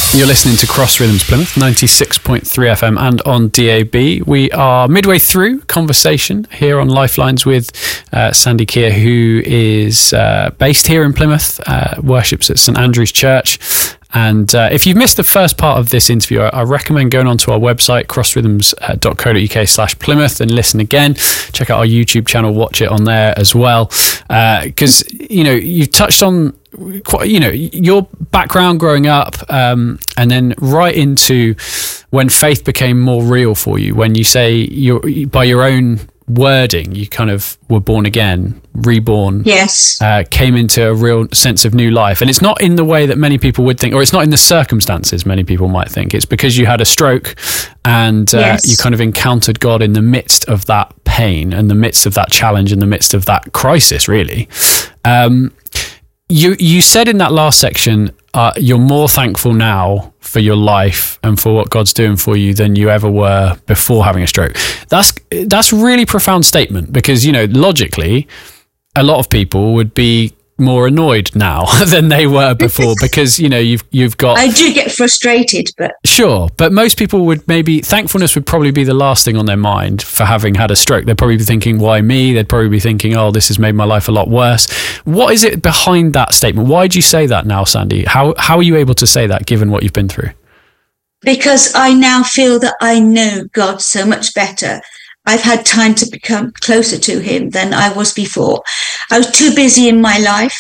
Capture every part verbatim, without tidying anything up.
You're listening to Cross Rhythms Plymouth, ninety-six point three F M and on D A B. We are midway through conversation here on Lifelines with uh, Sandy Keir, who is uh, based here in Plymouth, uh, worships at St Andrew's Church. And uh, if you've missed the first part of this interview, I, I recommend going onto our website, crossrhythms dot co dot uk slash Plymouth, and listen again. Check out our YouTube channel, watch it on there as well. Because, uh, you know, you've touched on quite, you know, your background growing up, um, and then right into when faith became more real for you, when you say you're, by your own wording, you kind of were born again, reborn, yes, uh, came into a real sense of new life. And it's not in the way that many people would think, or it's not in the circumstances many people might think. It's because you had a stroke and uh, yes. you kind of encountered God in the midst of that pain, and the midst of that challenge, in the midst of that crisis, really. Um, you you said in that last section, uh, you're more thankful now for your life and for what God's doing for you than you ever were before having a stroke. That's that's a really profound statement, because, you know, logically, a lot of people would be more annoyed now than they were before, because, you know, you've you've got... I do get frustrated, but... Sure, but most people would maybe... Thankfulness would probably be the last thing on their mind for having had a stroke. They'd probably be thinking, why me? They'd probably be thinking, oh, this has made my life a lot worse. What is it behind that statement? Why do you say that now, Sandy? How How are you able to say that, given what you've been through? Because I now feel that I know God so much better. I've had time to become closer to him than I was before. I was too busy in my life,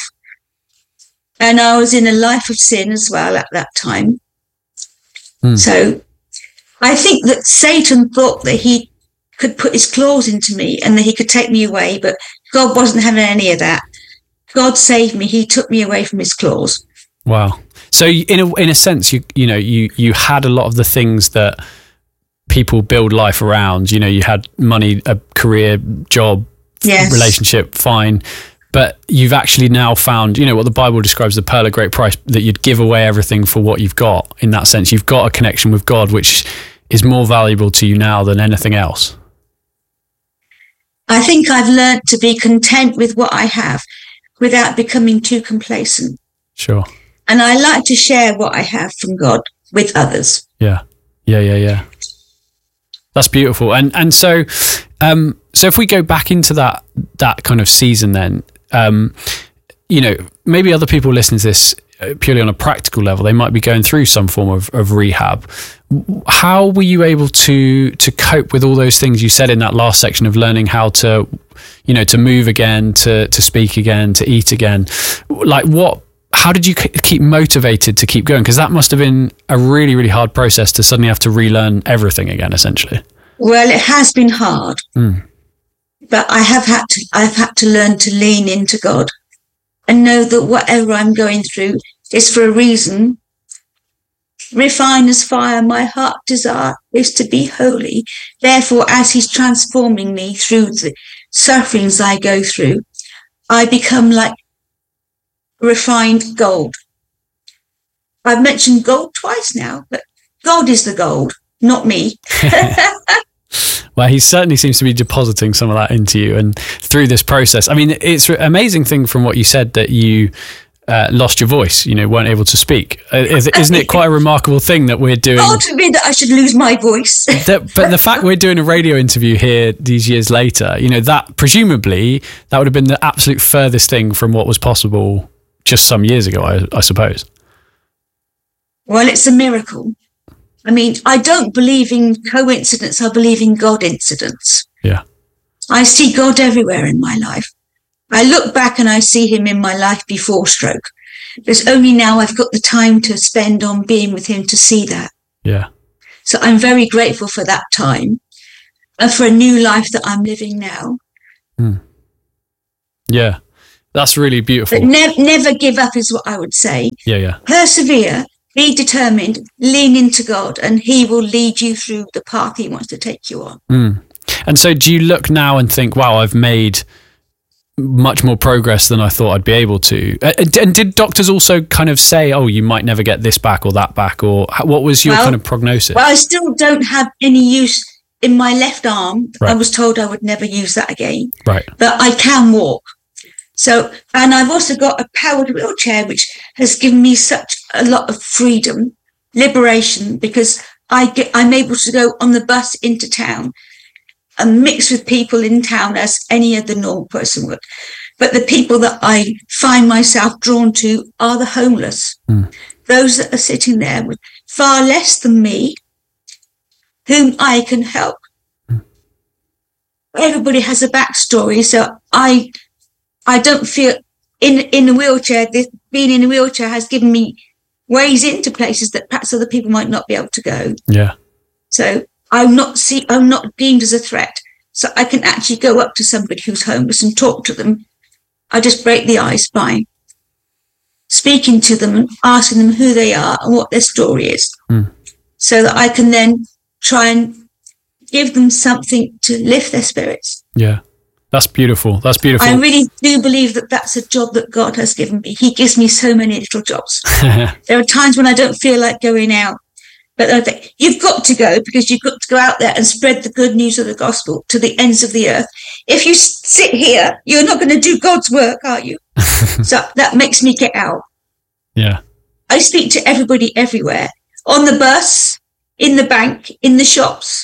and I was in a life of sin as well at that time. Mm. So I think that Satan thought that he could put his claws into me and that he could take me away, but God wasn't having any of that. God saved me. He took me away from his claws. Wow. So in a in a sense, you you know, you you had a lot of the things that people build life around. You know, you had money, a career, job, yes. relationship, fine. But you've actually now found, you know, what the Bible describes the pearl of great price, that you'd give away everything for what you've got. In that sense, you've got a connection with God, which is more valuable to you now than anything else. I think I've learned to be content with what I have without becoming too complacent. Sure. And I like to share what I have from God with others. Yeah. Yeah, yeah, yeah. That's beautiful. And and so um, so if we go back into that that kind of season then, um, you know, maybe other people listening to this purely on a practical level, they might be going through some form of, of rehab. How were you able to to cope with all those things you said in that last section of learning how to, you know, to move again, to to speak again, to eat again? Like what, how did you keep motivated to keep going? Because that must have been a really, really hard process to suddenly have to relearn everything again, essentially. Well, it has been hard, mm. but I have had to, I've had to learn to lean into God and know that whatever I'm going through is for a reason. Refiner's fire, my heart desire is to be holy. Therefore, as he's transforming me through the sufferings I go through, I become like refined gold. I've mentioned gold twice now, but God is the gold, not me. Well, he certainly seems to be depositing some of that into you, and through this process. I mean, it's an amazing thing from what you said that you uh, lost your voice, you know, weren't able to speak. Uh, isn't it quite a remarkable thing that we're doing? God forbid that I should lose my voice. that, but the fact we're doing a radio interview here these years later, you know, that presumably that would have been the absolute furthest thing from what was possible just some years ago, I, I suppose. Well, it's a miracle. I mean, I don't believe in coincidence. I believe in God incidents. Yeah. I see God everywhere in my life. I look back and I see him in my life before stroke. It's only now I've got the time to spend on being with him to see that. Yeah. So I'm very grateful for that time and for a new life that I'm living now. Mm. Yeah. That's really beautiful. But ne- never give up is what I would say. Yeah, yeah. Persevere. Be determined, lean into God, and he will lead you through the path he wants to take you on. Mm. And so do you look now and think, wow, I've made much more progress than I thought I'd be able to? And did doctors also kind of say, oh, you might never get this back or that back? Or what was your well, kind of prognosis? Well, I still don't have any use in my left arm. Right. I was told I would never use that again. Right. But I can walk. So, and I've also got a powered wheelchair, which has given me such a lot of freedom liberation, because I get, I'm able to go on the bus into town and mix with people in town as any other normal person would. But the people that I find myself drawn to are the homeless, mm. those that are sitting there with far less than me, whom I can help. Mm. Everybody has a backstory, so I I don't feel in in a wheelchair. This, being in a wheelchair has given me ways into places that perhaps other people might not be able to go. Yeah. So I'm not see I'm not deemed as a threat. So I can actually go up to somebody who's homeless and talk to them. I just break the ice by speaking to them and asking them who they are and what their story is, mm. so that I can then try and give them something to lift their spirits. Yeah, that's beautiful. That's beautiful. I really do believe that that's a job that God has given me. He gives me so many little jobs. There are times when I don't feel like going out, but I think you've got to go, because you've got to go out there and spread the good news of the gospel to the ends of the earth. If you sit here, you're not going to do God's work, are you? So that makes me get out. Yeah. I speak to everybody everywhere, on the bus, in the bank, in the shops.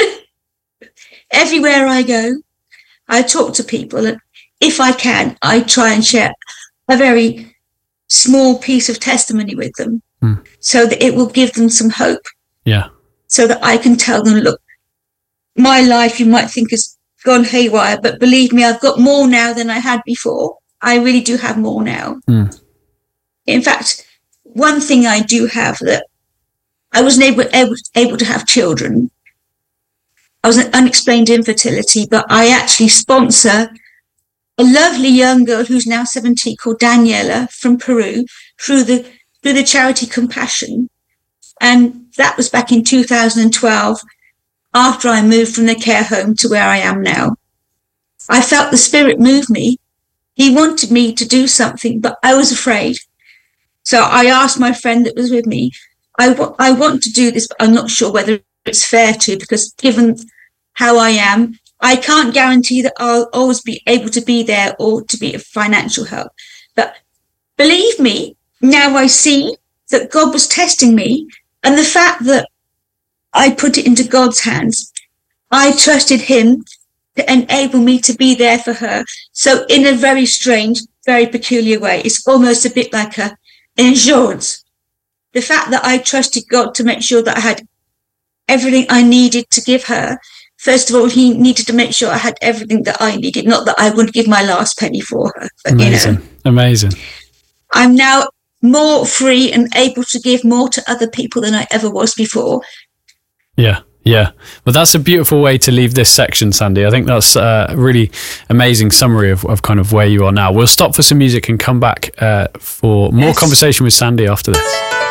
Everywhere I go, I talk to people, and if I can, I try and share a very small piece of testimony with them, mm. so that it will give them some hope. Yeah. So that I can tell them, look, my life you might think has gone haywire, but believe me, I've got more now than I had before. I really do have more now. Mm. In fact, one thing I do have, that I wasn't able, able, able to have children. I was an unexplained infertility, but I actually sponsor a lovely young girl who's now seventeen called Daniela from Peru through the through the charity Compassion. And that was back in two thousand twelve, after I moved from the care home to where I am now. I felt the Spirit move me. He wanted me to do something, but I was afraid. So I asked my friend that was with me, I, w- I want to do this, but I'm not sure whether it's fair to, because given how I am, I can't guarantee that I'll always be able to be there or to be of financial help. But believe me, now I see that God was testing me, and the fact that I put it into God's hands, I trusted him to enable me to be there for her. So in a very strange, very peculiar way, it's almost a bit like a, an insurance. The fact that I trusted God to make sure that I had everything I needed to give her. First of all, he needed to make sure I had everything that I needed, not that I would give my last penny for her. But, amazing, you know, amazing. I'm now more free and able to give more to other people than I ever was before. Yeah, yeah. Well, that's a beautiful way to leave this section, Sandy. I think that's a really amazing summary of, of kind of where you are now. We'll stop for some music and come back uh, for more yes. conversation with Sandy after this.